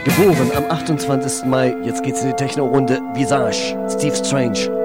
Geboren am 28. Mai, jetzt geht's in die Techno-Runde. Visage, Steve Strange.